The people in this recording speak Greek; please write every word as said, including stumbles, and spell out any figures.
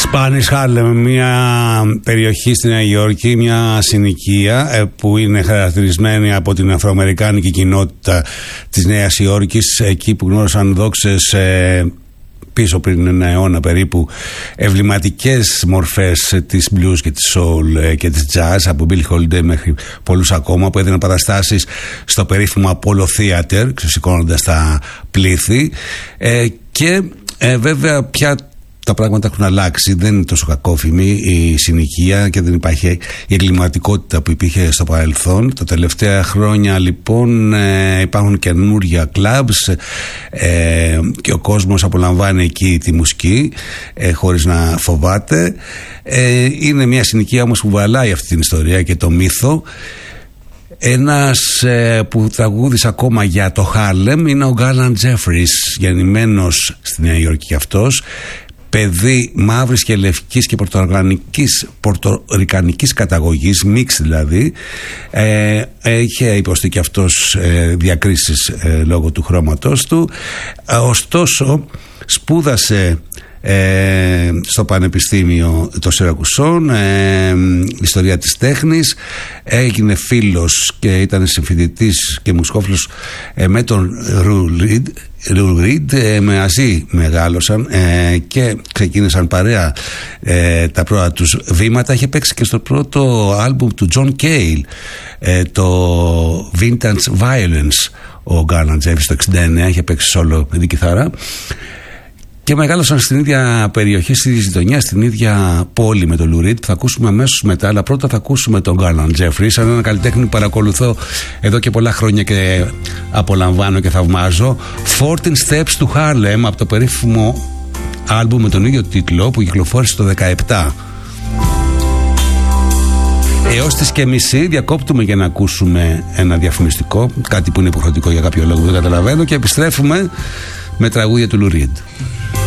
Spanish Harlem, μια περιοχή στη Νέα Υόρκη, μια συνοικία που είναι χαρακτηρισμένη από την αφροαμερικάνικη κοινότητα της Νέας Υόρκης, εκεί που γνώρισαν δόξες πίσω πριν ένα αιώνα περίπου εμβληματικές μορφές της blues και της soul και της jazz, από Billie Holiday μέχρι πολλούς ακόμα, που έδιναν παραστάσεις στο περίφημο Apollo Theater, ξεσηκώνοντας τα πλήθη, ε, και ε, βέβαια πια τα πράγματα έχουν αλλάξει, δεν είναι τόσο κακόφημη η συνοικία και δεν υπάρχει η εγκληματικότητα που υπήρχε στο παρελθόν. Τα τελευταία χρόνια λοιπόν ε, υπάρχουν καινούργια clubs ε, και ο κόσμος απολαμβάνει εκεί τη μουσική ε, χωρίς να φοβάται. Ε, είναι μια συνοικία όμως που βαλάει αυτή την ιστορία και το μύθο. Ένας ε, που τραγούδισε ακόμα για το Χάρλεμ είναι ο Garland Jeffries, γεννημένος στη Νέα Υόρκη και αυτός, παιδί μαύρης και λευκής και πορτορικανικής καταγωγής, μίξ δηλαδή. ε, είχε υποστεί και αυτός ε, διακρίσεις ε, λόγω του χρώματος του. ε, ωστόσο σπούδασε Ε, στο Πανεπιστήμιο των Σιρακουσών ε, ιστορία της τέχνης, έγινε φίλος και ήταν συμφοιτητής και μουσικόφιλος ε, με τον Lou Reed, ε, μαζί μεγάλωσαν ε, και ξεκίνησαν παρέα ε, τα πρώτα τους βήματα. Είχε παίξει και στο πρώτο άλμπουμ του John Cale, ε, το Vintage Violence, ο Garland Jeffries, το εξήντα εννέα, είχε παίξει solo με την κιθάρα. Και μεγάλωσαν στην ίδια περιοχή, στη γειτονιά, στην ίδια πόλη με τον Lou Reed, που θα ακούσουμε αμέσως μετά. Αλλά πρώτα θα ακούσουμε τον Garland Jeffries, σαν έναν καλλιτέχνη που παρακολουθώ εδώ και πολλά χρόνια και απολαμβάνω και θαυμάζω. fourteen Steps to Harlem, από το περίφημο άλμπουμ με τον ίδιο τίτλο που κυκλοφόρησε το δεκαεπτά. Έως τις και μισή διακόπτουμε για να ακούσουμε ένα διαφημιστικό, κάτι που είναι υποχρεωτικό για κάποιο λόγο που δεν καταλαβαίνω, και επιστρέφουμε με τραγούδια του Lou Reed.